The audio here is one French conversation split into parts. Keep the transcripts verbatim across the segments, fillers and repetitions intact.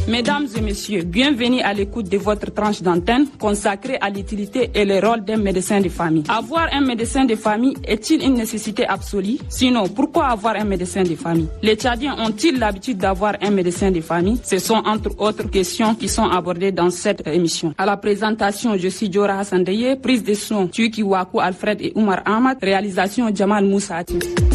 Mesdames et messieurs, bienvenue à l'écoute de votre tranche d'antenne consacrée à l'utilité et le rôle d'un médecin de famille. Avoir un médecin de famille est-il une nécessité absolue? Sinon, pourquoi avoir un médecin de famille? Les Tchadiens ont-ils l'habitude d'avoir un médecin de famille? Ce sont entre autres questions qui sont abordées dans cette émission. À la présentation, je suis Diora Hassandeye, prise de son Tuki Wakou Alfred et Oumar Ahmad, réalisation Jamal Moussati.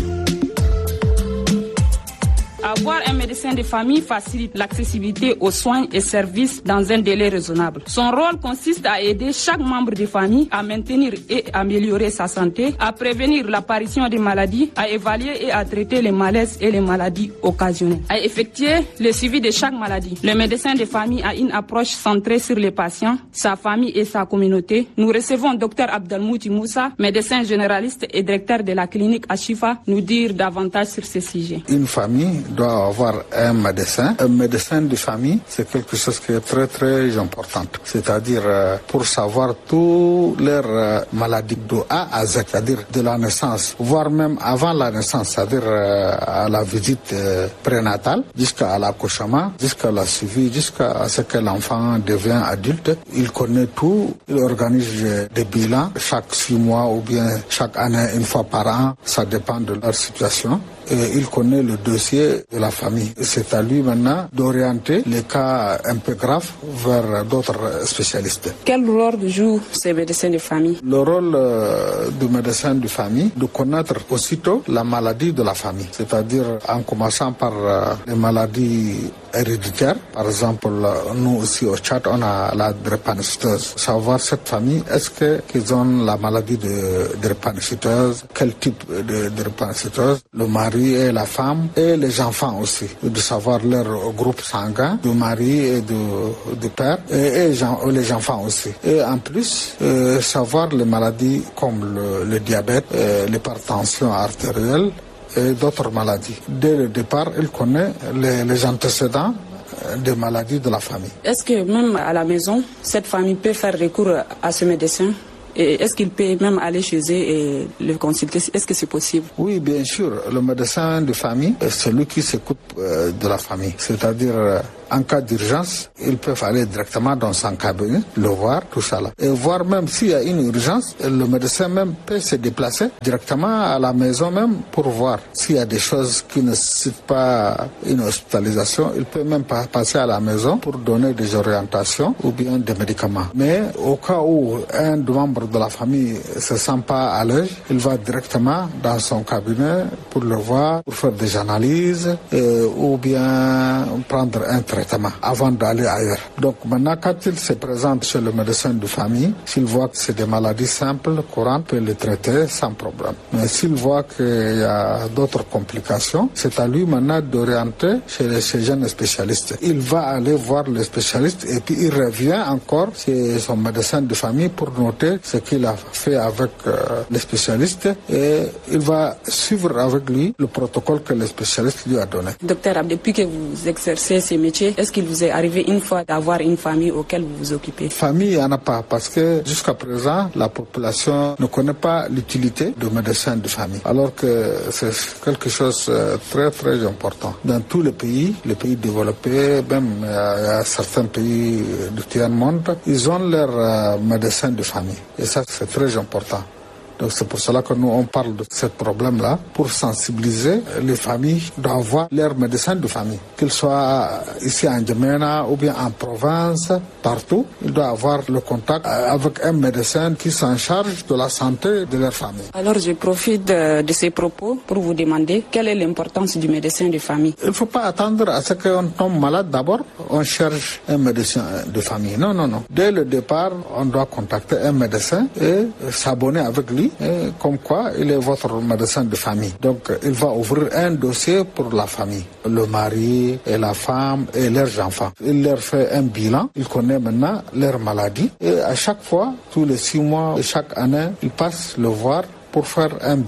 Avoir un médecin de famille facilite l'accessibilité aux soins et services dans un délai raisonnable. Son rôle consiste à aider chaque membre de famille à maintenir et améliorer sa santé, à prévenir l'apparition des maladies, à évaluer et à traiter les malaises et les maladies occasionnelles, à effectuer le suivi de chaque maladie. Le médecin de famille a une approche centrée sur les patients, sa famille et sa communauté. Nous recevons Dr Abdelmouti Moussa, médecin généraliste et directeur de la clinique Ashifa, nous dire davantage sur ce sujet. Une famille doit avoir un médecin. Un médecin de famille, c'est quelque chose qui est très très important. C'est-à-dire euh, pour savoir toutes leurs euh, maladies de A à Z, c'est-à-dire de la naissance, voire même avant la naissance, c'est-à-dire euh, à la visite euh, prénatale, jusqu'à l'accouchement, jusqu'à la suivi, jusqu'à ce que l'enfant devient adulte. Il connaît tout, il organise des bilans chaque six mois ou bien chaque année, une fois par an, ça dépend de leur situation. Et il connaît le dossier de la famille. C'est à lui maintenant d'orienter les cas un peu graves vers d'autres spécialistes. Quel rôle jouent ces médecins de famille? Le rôle euh, du médecin de famille, de connaître aussitôt la maladie de la famille. C'est-à-dire en commençant par euh, les maladies héréditaires. Par exemple, nous aussi au Tchad, on a la drépanocytose. Savoir cette famille, est-ce que qu'ils ont la maladie de drépanocytose, quel type de drépanocytose, le mari et la femme et les enfants aussi, de savoir leur groupe sanguin, du mari et du, du père et, et les enfants aussi. Et en plus, euh, savoir les maladies comme le, le diabète, euh, l'hypertension artérielle et d'autres maladies. Dès le départ, il connaît les, les antécédents des maladies de la famille. Est-ce que même à la maison, cette famille peut faire recours à ce médecin? Et est-ce qu'il peut même aller chez eux et le consulter? Est-ce que c'est possible? Oui, bien sûr. Le médecin de famille, c'est lui qui s'occupe de la famille. C'est-à-dire, en cas d'urgence, ils peuvent aller directement dans son cabinet, le voir, tout ça là. Et voir même s'il y a une urgence, le médecin même peut se déplacer directement à la maison même pour voir s'il y a des choses qui ne nécessitent pas une hospitalisation. Il peut même pas passer à la maison pour donner des orientations ou bien des médicaments. Mais au cas où un membre de la famille ne se sent pas à l'aise, il va directement dans son cabinet pour le voir, pour faire des analyses euh, ou bien prendre un traitement avant d'aller ailleurs. Donc maintenant, quand il se présente chez le médecin de famille, s'il voit que c'est des maladies simples, courantes, il peut les traiter sans problème. Mais s'il voit qu'il y a d'autres complications, c'est à lui maintenant d'orienter chez les chez jeunes spécialistes. Il va aller voir le spécialiste et puis il revient encore chez son médecin de famille pour noter ce qu'il a fait avec euh, les spécialistes et il va suivre avec lui le protocole que le spécialiste lui a donné. Docteur, depuis que vous exercez ces métiers, est-ce qu'il vous est arrivé une fois d'avoir une famille auquel vous vous occupez? Famille, il n'y en a pas parce que jusqu'à présent, la population ne connaît pas l'utilité du médecin de famille. Alors que c'est quelque chose de très très important. Dans tous les pays, les pays développés, même euh, il y a certains pays du tiers-monde, ils ont leur euh, médecin de famille. Et ça, c'est très important. Donc c'est pour cela que nous on parle de ce problème-là, pour sensibiliser les familles d'avoir leur médecin de famille. Qu'ils soient ici en Djamena ou bien en province, partout, ils doivent avoir le contact avec un médecin qui s'en charge de la santé de leur famille. Alors je profite de, de ces propos pour vous demander quelle est l'importance du médecin de famille. Il ne faut pas attendre à ce qu'on tombe malade d'abord, on cherche un médecin de famille. Non, non, non. Dès le départ, on doit contacter un médecin et s'abonner avec lui. Et comme quoi il est votre médecin de famille. Donc il va ouvrir un dossier pour la famille, le mari et la femme et leurs enfants. Il leur fait un bilan, il connaît maintenant leurs maladies et à chaque fois, tous les six mois et chaque année, il passe le voir pour faire un bilan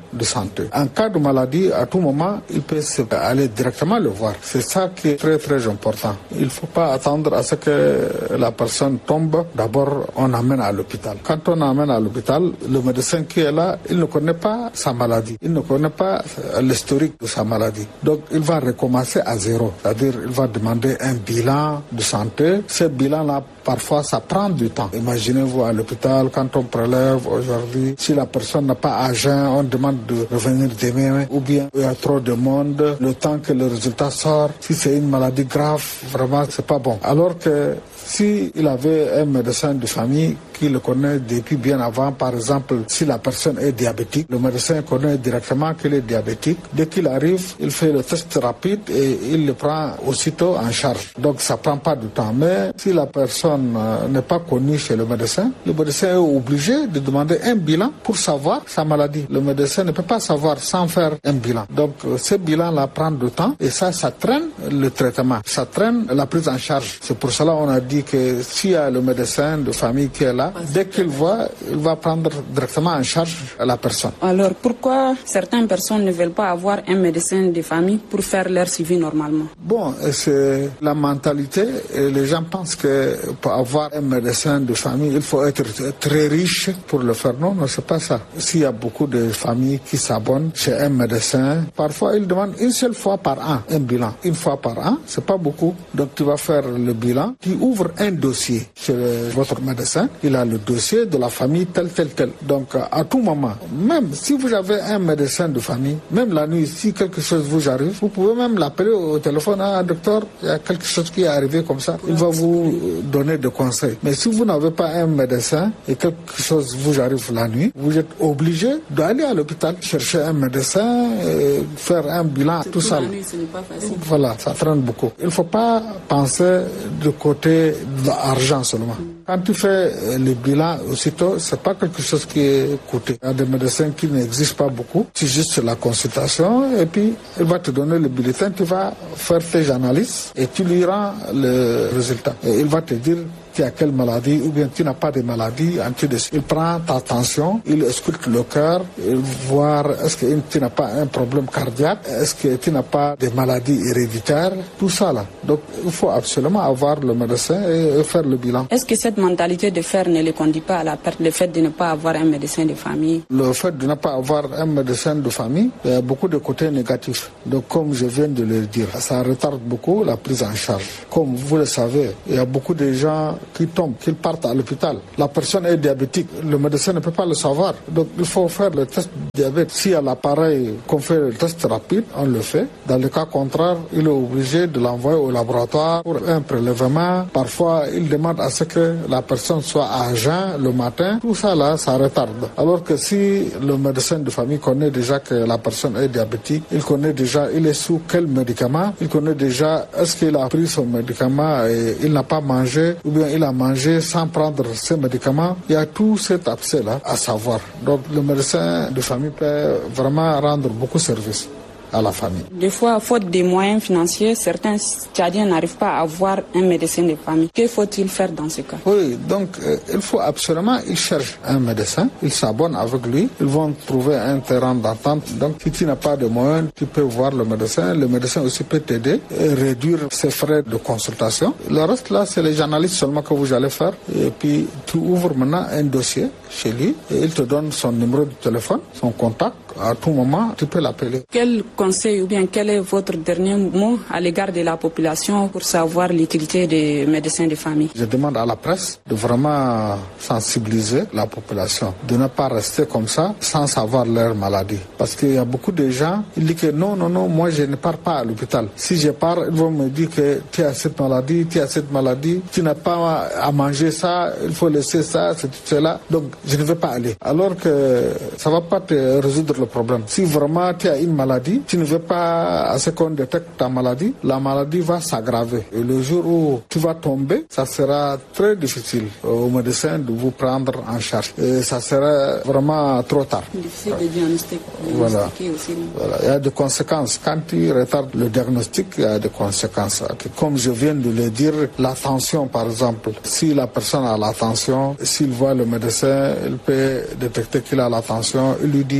de santé. En cas de maladie, à tout moment, il peut aller directement le voir. C'est ça qui est très très important. Il ne faut pas attendre à ce que la personne tombe. D'abord, on amène à l'hôpital. Quand on amène à l'hôpital, le médecin qui est là, il ne connaît pas sa maladie. Il ne connaît pas l'historique de sa maladie. Donc, il va recommencer à zéro. C'est-à-dire, il va demander un bilan de santé. Ce bilan-là, parfois, ça prend du temps. Imaginez-vous à l'hôpital, quand on prélève aujourd'hui, si la personne n'a pas à jeun, on demande de revenir demain, ou bien il y a trop de monde, le temps que le résultat sort. Si c'est une maladie grave, vraiment, c'est pas bon. Alors que si il avait un médecin de famille qui le connaît depuis bien avant, par exemple, si la personne est diabétique, le médecin connaît directement qu'elle est diabétique. Dès qu'il arrive, il fait le test rapide et il le prend aussitôt en charge. Donc ça prend pas de temps. Mais si la personne euh, n'est pas connue chez le médecin, le médecin est obligé de demander un bilan pour savoir sa maladie. Le médecin ne peut pas savoir sans faire un bilan. Donc euh, ce bilan-là prend du temps et ça, ça traîne le traitement, ça traîne la prise en charge. C'est pour cela qu'on a dit que s'il y a le médecin de famille qui est là, dès qu'il voit, il va prendre directement en charge la personne. Alors pourquoi certaines personnes ne veulent pas avoir un médecin de famille pour faire leur suivi normalement? Bon, c'est la mentalité. Et les gens pensent que pour avoir un médecin de famille, il faut être très riche pour le faire. Non, non, c'est pas ça. S'il y a beaucoup de familles qui s'abonnent chez un médecin, parfois ils demandent une seule fois par an un bilan. Une fois par an, c'est pas beaucoup. Donc tu vas faire le bilan, tu ouvres un dossier chez votre médecin. Il a le dossier de la famille tel, tel, tel. Donc, à tout moment, même si vous avez un médecin de famille, même la nuit, si quelque chose vous arrive, vous pouvez même l'appeler au téléphone. Ah, docteur, il y a quelque chose qui est arrivé comme ça. Il va vous donner des conseils. Mais si vous n'avez pas un médecin et quelque chose vous arrive la nuit, vous êtes obligé d'aller à l'hôpital, chercher un médecin, et faire un bilan, tout ça. La nuit, ce n'est pas facile. Voilà, ça traîne beaucoup. Il ne faut pas penser du côté de l'argent seulement. Quand tu fais le bilan aussitôt, c'est pas quelque chose qui est coûteux. Il y a des médecins qui n'existent pas beaucoup. C'est juste la consultation et puis il va te donner le bulletin, tu vas faire tes analyses et tu lui rends le résultat. Et il va te dire tu as quelle maladie ou bien tu n'as pas de maladie. Il prend ta tension, il ausculte le cœur, il voit est-ce que tu n'as pas un problème cardiaque, est-ce que tu n'as pas de maladie héréditaire, tout ça là. Donc il faut absolument avoir le médecin et faire le bilan. Est-ce que cette mentalité de faire ne les conduit pas à la perte, le fait de ne pas avoir un médecin de famille? Le fait de ne pas avoir un médecin de famille, il y a beaucoup de côtés négatifs. Donc comme je viens de le dire, ça retarde beaucoup la prise en charge. Comme vous le savez, il y a beaucoup de gens qui tombent, qui partent à l'hôpital. La personne est diabétique, le médecin ne peut pas le savoir. Donc il faut faire le test de diabète. S'il y a l'appareil qu'on fait le test rapide, on le fait. Dans le cas contraire, il est obligé de l'envoyer au laboratoire pour un prélèvement. Parfois, il demande à ce que la personne soit à jeun le matin. Tout ça là, ça retarde. Alors que si le médecin de famille connaît déjà que la personne est diabétique, il connaît déjà, il est sous quel médicament, il connaît déjà est-ce qu'il a pris son médicament et il n'a pas mangé, ou bien il a mangé sans prendre ses médicaments. Il y a tout cet abcès-là à savoir. Donc le médecin de famille peut vraiment rendre beaucoup de services à la famille. Des fois, faute des moyens financiers, certains Tchadiens n'arrivent pas à avoir un médecin de famille. Que faut-il faire dans ce cas? Oui, donc euh, il faut absolument, ils cherchent un médecin, ils s'abonnent avec lui, ils vont trouver un terrain d'entente. Donc si tu n'as pas de moyens, tu peux voir le médecin. Le médecin aussi peut t'aider et réduire ses frais de consultation. Le reste là, c'est les analyses seulement que vous allez faire. Et puis tu ouvres maintenant un dossier chez lui et il te donne son numéro de téléphone, son contact. À tout moment, tu peux l'appeler. Quel conseil ou bien quel est votre dernier mot à l'égard de la population pour savoir l'utilité des médecins de famille? Je demande à la presse de vraiment sensibiliser la population, de ne pas rester comme ça sans savoir leur maladie. Parce qu'il y a beaucoup de gens, ils disent que non, non, non, moi je ne pars pas à l'hôpital. Si je pars, ils vont me dire que tu as cette maladie, tu as cette maladie, tu n'as pas à manger ça, il faut laisser ça, c'est tout cela. Donc je ne vais pas aller. Alors que ça ne va pas te résoudre le problème. Si vraiment tu as une maladie, tu ne veux pas à ce qu'on détecte ta maladie, la maladie va s'aggraver. Et le jour où tu vas tomber, ça sera très difficile au médecin de vous prendre en charge. Et ça sera vraiment trop tard. Difficile de diagnostiquer. Voilà. Aussi. Voilà. Il y a des conséquences. Quand tu retardes le diagnostic, il y a des conséquences. Comme je viens de le dire, la tension par exemple. Si la personne a la tension, s'il voit le médecin, il peut détecter qu'il a la tension. Il lui dit de ne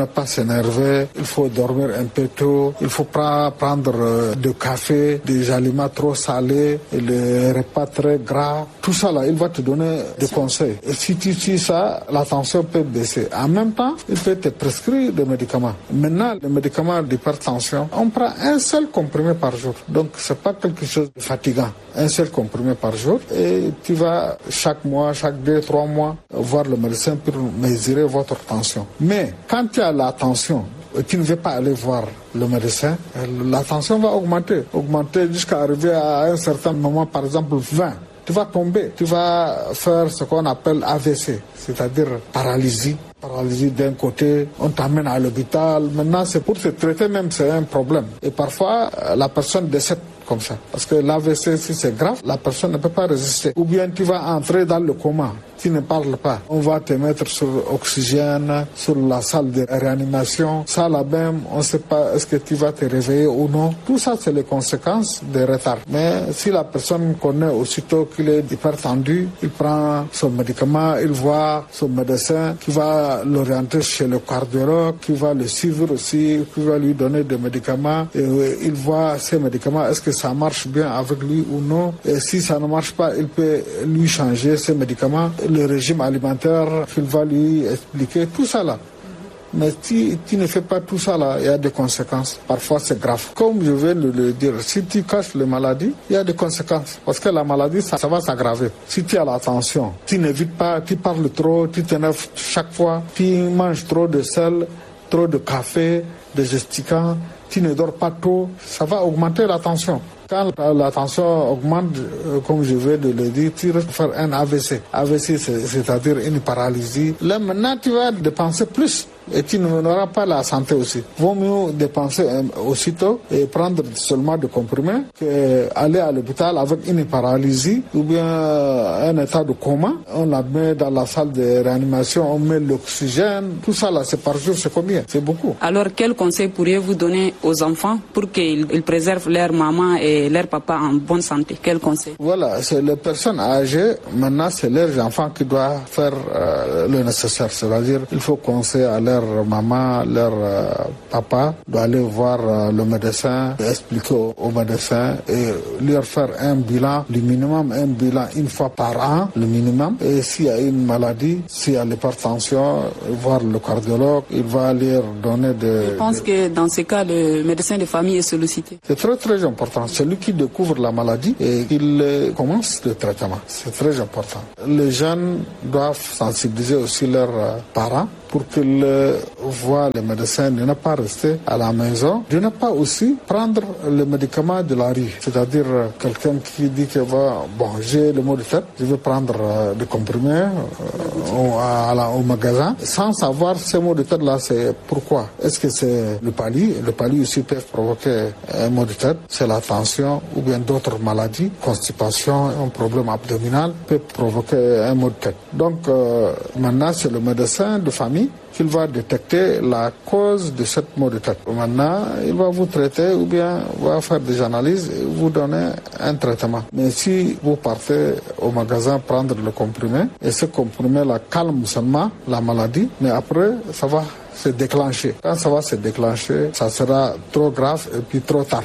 pas s'énerver, il faut dormir un peu tôt, il faut pas prendre de café, des aliments trop salés, les repas très gras. Tout ça là, il va te donner des conseils. Et si tu suis ça, la tension peut baisser. En même temps, il peut te prescrire des médicaments. Maintenant, les médicaments d'hypertension, on prend un seul comprimé par jour. Donc, c'est pas quelque chose de fatigant. Un seul comprimé par jour. Et tu vas chaque mois, chaque deux, trois mois, voir le médecin pour mesurer votre tension. Mais quand tu as la tension, tu ne veux pas aller voir le médecin, la tension va augmenter. Augmenter jusqu'à arriver à un certain moment, par exemple vingt. Tu vas tomber, tu vas faire ce qu'on appelle A V C, c'est-à-dire paralysie. Paralysie d'un côté, on t'amène à l'hôpital. Maintenant, c'est pour se traiter même, c'est un problème. Et parfois, la personne décède comme ça. Parce que l'A V C, si c'est grave, la personne ne peut pas résister. Ou bien tu vas entrer dans le coma. Tu ne parles pas. On va te mettre sur oxygène, sur la salle de réanimation. Ça, là même, on ne sait pas est-ce que tu vas te réveiller ou non. Tout ça, c'est les conséquences des retards. Mais si la personne connaît aussitôt qu'il est hypertendu, il prend son médicament, il voit son médecin qui va l'orienter chez le cardiologue, qui va le suivre aussi, qui va lui donner des médicaments. Et il voit ces médicaments, est-ce que ça marche bien avec lui ou non. Et si ça ne marche pas, il peut lui changer ses médicaments. Le régime alimentaire qu'il va lui expliquer, tout ça là. Mais si tu ne fais pas tout ça là, il y a des conséquences. Parfois c'est grave. Comme je viens de le dire, si tu caches les maladies, il y a des conséquences. Parce que la maladie, ça, ça va s'aggraver. Si tu as la tension, tu n'évites pas, tu parles trop, tu t'énerves chaque fois, tu manges trop de sel, trop de café, de gesticants, tu ne dors pas tôt, ça va augmenter la tension. Quand la tension augmente, comme je vais de le dire, tu vas faire un A V C. A V C, c'est-à-dire une paralysie. Là, maintenant, tu vas dépenser plus et tu n'auras pas la santé aussi. Vaut mieux dépenser aussitôt et prendre seulement des comprimés qu'aller à l'hôpital avec une paralysie ou bien un état de coma. On la met dans la salle de réanimation, on met l'oxygène. Tout ça, là, c'est par jour, c'est combien? C'est beaucoup. Alors, quel conseil pourriez-vous donner aux enfants pour qu'ils ils préservent leur maman et leur papa en bonne santé? Quel conseil? Voilà, c'est les personnes âgées. Maintenant, c'est leurs enfants qui doivent faire euh, le nécessaire. C'est-à-dire, il faut conseiller à leur maman, leur euh, papa, d'aller voir euh, le médecin, expliquer au, au médecin et leur faire un bilan, le minimum, un bilan une fois par an, le minimum. Et s'il y a une maladie, s'il y a l'hypertension, voir le cardiologue, il va leur donner des... Je pense que dans ce cas, le médecin de famille est sollicité. C'est très très important. C'est lui qui découvre la maladie et il commence le traitement. C'est très important. Les jeunes doivent sensibiliser aussi leurs euh, parents pour qu'ils voient les médecins, de ne pas rester à la maison, de ne pas aussi prendre les médicaments de la rue. C'est-à-dire quelqu'un qui dit que va, bon, j'ai le mot de tête, je vais prendre euh, des comprimés euh, au, à la, au magasin, sans savoir ces mots de tête-là, c'est pourquoi. Est-ce que c'est le palu? Le palu aussi peut provoquer un mot de tête, c'est la tension ou bien d'autres maladies, constipation, un problème abdominal peut provoquer un mot de tête. Donc euh, maintenant, c'est le médecin de famille qu'il va détecter la cause de cette maux de tête. Maintenant, il va vous traiter ou bien va faire des analyses et vous donner un traitement. Mais si vous partez au magasin prendre le comprimé, et ce comprimé-là calme seulement la maladie, mais après, ça va se déclencher. Quand ça va se déclencher, ça sera trop grave et puis trop tard.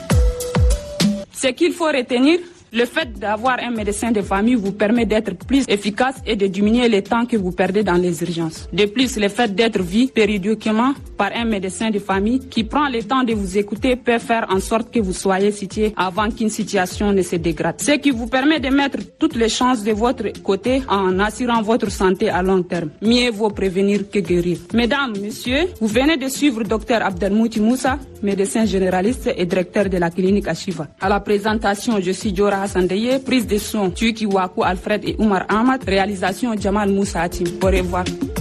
Ce qu'il faut retenir, le fait d'avoir un médecin de famille vous permet d'être plus efficace et de diminuer le temps que vous perdez dans les urgences. De plus, le fait d'être vu périodiquement par un médecin de famille qui prend le temps de vous écouter peut faire en sorte que vous soyez situé avant qu'une situation ne se dégrade. Ce qui vous permet de mettre toutes les chances de votre côté en assurant votre santé à long terme. Mieux vaut prévenir que guérir. Mesdames, messieurs, vous venez de suivre Dr Abdelmouti Moussa, médecin généraliste et directeur de la clinique Ashiva. À la présentation, je suis Diora Hassandeye, prise de son Tuki Waku Alfred et Oumar Ahmad, réalisation Jamal Moussa Hatim. Au revoir.